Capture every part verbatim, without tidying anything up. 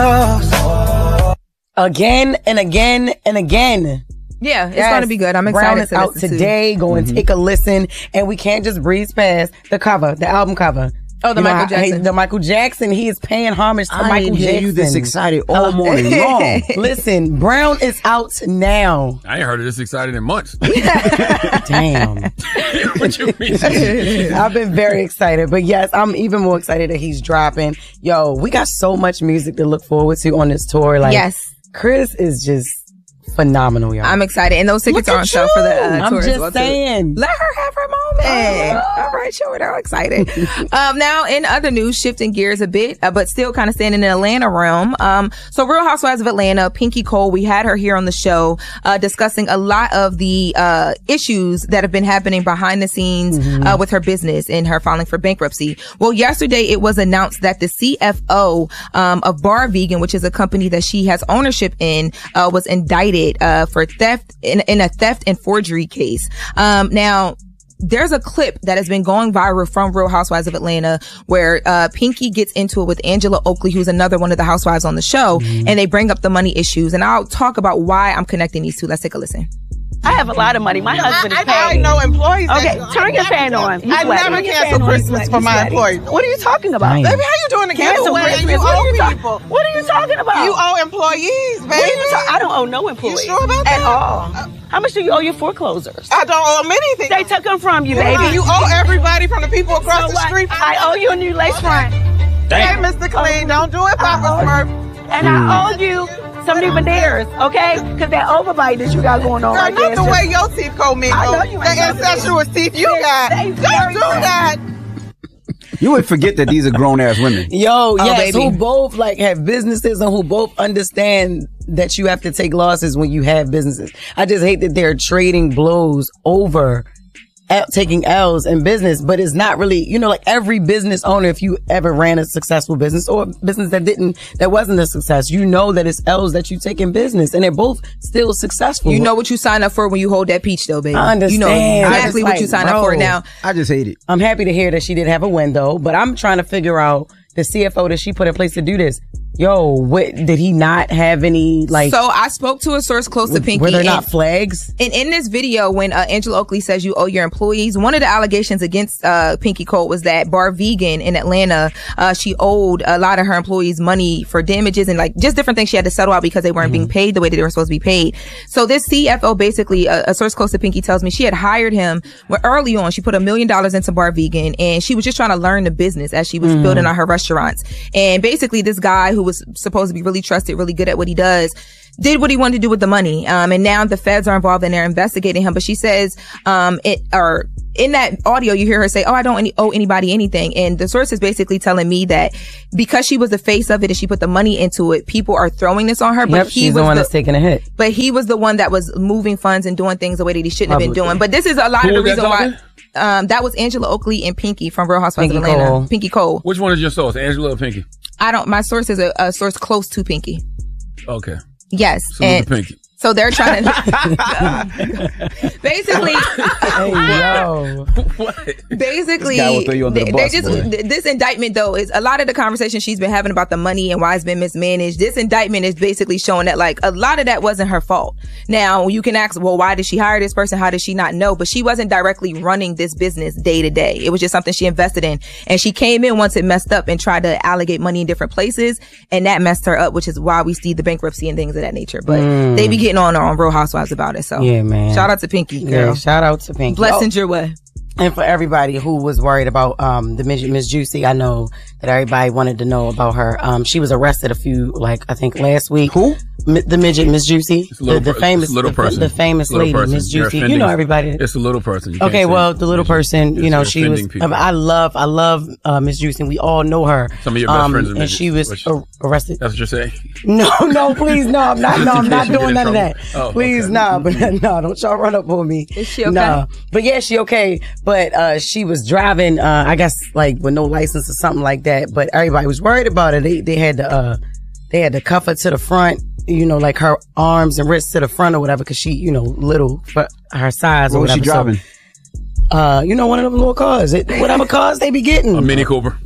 Again and again and again. Yeah, it's yes. going to be good. I'm excited. Brown is to out today. To. Go and mm-hmm. take a listen. And we can't just breeze past the cover, the album cover. Oh, the you Michael know, Jackson. I, the Michael Jackson. He is paying homage to I Michael ain't Jackson. hear you this excited all morning long. Listen, Brown is out now. I ain't heard of this excited in months. Damn. What you mean? I've been very excited. But yes, I'm even more excited that he's dropping. Yo, we got so much music to look forward to on this tour. Like, yes. Chris is just phenomenal, y'all. I'm excited. And those tickets Look are on sale for the uh, I'm tour just as well, saying. Too. Let her have her moment. All right, show it. I'm excited. um, now, in other news, shifting gears a bit, uh, but still kind of staying in the Atlanta realm. Um, so Real Housewives of Atlanta, Pinky Cole, we had her here on the show uh, discussing a lot of the uh, issues that have been happening behind the scenes mm-hmm. uh, with her business and her filing for bankruptcy. Well, yesterday it was announced that the C F O um, of Bar Vegan, which is a company that she has ownership in, uh, was indicted uh, for theft in, in a theft and forgery case. Um, now, there's a clip that has been going viral from Real Housewives of Atlanta where uh Pinky gets into it with Angela Oakley, who's another one of the housewives on the show, mm-hmm. and they bring up the money issues. And I'll talk about why I'm connecting these two. Let's take a listen. I have a lot of money. My husband I, is I, paying. I know employees. Okay, that, turn your fan on. I never cancel Christmas for my employees. What are you talking about? Baby, how you doing a giveaway and you owe people? What are you talking about? You owe employees, baby. What are you ta- I don't owe no employees. You sure about that? At all. Uh, how much do you owe your foreclosers? I don't owe them anything. They took them from you, yeah, baby. You owe everybody from the people across so the what? street. I owe you a new lace front. Hey, Mister Clean, don't do it, Papa Smurf. And mm. I owe you some new veneers, okay? Because that overbite that you got going on Girl, right not there. the way your teeth commingle. I know you ain't. The incestuous teeth you got. Don't do that. You would forget that these are grown-ass women. Yo, oh, yes, baby. who both like have businesses and who both understand that you have to take losses when you have businesses. I just hate that they're trading blows over L- taking L's in business, but it's not really, you know, like every business owner, if you ever ran a successful business or a business that didn't, that wasn't a success, you know that it's L's that you take in business and they're both still successful. You know what you sign up for when you hold that peach though, baby. I understand. You know exactly what like, you sign bro, up for now. I just hate it. I'm happy to hear that she did have a window, but I'm trying to figure out the C F O that she put in place to do this. Yo, what, did he not have any, like... So I spoke to a source close to Pinky. Were there and, not flags? And in this video, when uh, Angela Oakley says you owe your employees, one of the allegations against uh, Pinky Cole was that Bar Vegan in Atlanta, uh, she owed a lot of her employees money for damages and like just different things she had to settle out because they weren't mm-hmm. being paid the way that they were supposed to be paid. So this C F O basically, uh, a source close to Pinky tells me she had hired him when early on. She put a million dollars into Bar Vegan and she was just trying to learn the business as she was mm-hmm. building out her restaurants. And basically this guy who was supposed to be really trusted, really good at what he does, did what he wanted to do with the money. Um, and now the feds are involved and they're investigating him. But she says, um, it, or in that audio, you hear her say, oh, I don't any, owe anybody anything. And the source is basically telling me that because she was the face of it and she put the money into it, people are throwing this on her. But yep, he she's was the one the, that's taking a hit. But he was the one that was moving funds and doing things the way that he shouldn't Probably. have been doing. But this is a lot Who of the was that reason why. talking? Um, that was Angela Oakley and Pinky from Real Housewives Pinky of Atlanta. Cole. Pinky Cole. Which one is your source, Angela or Pinky? I don't, my source is a, a source close to Pinky. Okay. Yes. Salute and to Pinky. So they're trying to basically, hey, yo. What? basically, This guy will throw you under they, the bus, they just, boy. th- this indictment though is a lot of the conversation she's been having about the money and why it's been mismanaged. This indictment is basically showing that like a lot of that wasn't her fault. Now you can ask, well, why did she hire this person? How did she not know? But she wasn't directly running this business day to day. It was just something she invested in. And she came in once it messed up and tried to allocate money in different places. And that messed her up, which is why we see the bankruptcy and things of that nature. But mm. they be getting on on Real Housewives about it. So yeah, man. Shout out to Pinky, girl. Yeah, shout out to Pinky. Blessings oh. your way. And for everybody who was worried about um the midget Miss Juicy, I know that everybody wanted to know about her. Um, she was arrested a few, like I think last week. Who? M- the midget Miss Juicy, the, the per- famous, little the, person. the famous little lady person. Miss You're Juicy. You offending- know everybody. It's a little person. You can't Okay, say well, the little person, you Yes, know, you're she was. offending people. I love, I love uh, Miss Juicy. We all know her. Some of your best um, friends are and midgets. she was Which- ar- arrested. That's what you're saying? No, no, please, no, I'm not. No, I'm not You get doing in none of trouble. that. Oh, please, okay. no, but no, don't y'all run up on me. Is she okay? No, but yeah, she okay. But uh, she was driving, uh, I guess, like with no license or something like that. But everybody was worried about it. They they had to uh, they had to cuff her to the front. You know, like her arms and wrists to the front or whatever, because she, you know, little for her size. What or was whatever. she driving? So, uh, you know, one of them little cars. It, whatever cars they be getting. A Mini Cooper.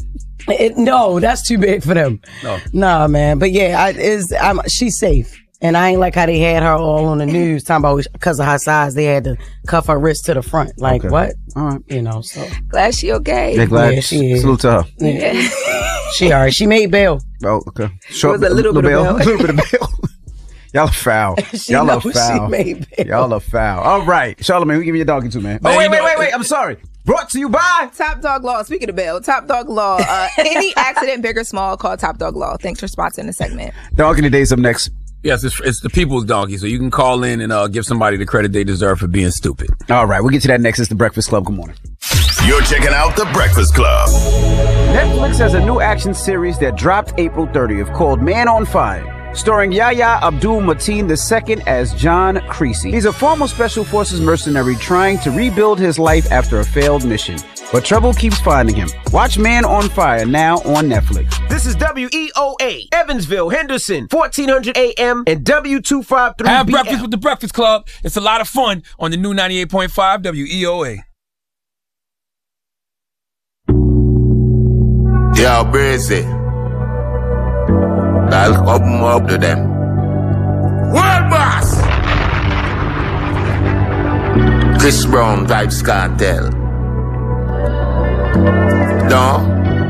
It, no, that's too big for them. No. Nah, man. But yeah, I, is I'm she's safe. And I ain't like how they had her all on the news talking about because of her size, they had to cuff her wrist to the front. Like, Okay. what? All right. You know, so. Glad she okay. Yeah, glad. Yeah, she is. Salute to her. Yeah. She all right. She made bail. Oh, okay. Short, was a little bit of bail. A little bit of bail. Y'all are foul. She Y'all are knows foul. she made bail. Y'all are foul. All right. Charlamagne, we give you your doggy too, man. Man, Oh, wait, you wait, know- wait, wait. I'm sorry. Brought to you by... Top Dog Law. Speaking of Bill, Top Dog Law. Uh, any accident, big or small, call Top Dog Law. Thanks for sponsoring the segment. Dog in the Days up next. Yes, it's, it's the people's donkey, so you can call in and uh, give somebody the credit they deserve for being stupid. All right. We'll get to that next. It's The Breakfast Club. Good morning. You're checking out The Breakfast Club. Netflix has a new action series that dropped April thirtieth called Man on Fire, starring Yahya Abdul-Mateen the second as John Creasy. He's a former Special Forces mercenary trying to rebuild his life after a failed mission, but trouble keeps finding him. Watch Man on Fire now on Netflix. This is W E O A, Evansville, Henderson, fourteen hundred A M and W two fifty-three Have B L. breakfast with the Breakfast Club. It's a lot of fun on the new ninety-eight point five W E O A. Yo, Breezy. I'll come up to them. World boss! Chris Brown Vibes Cartel. No?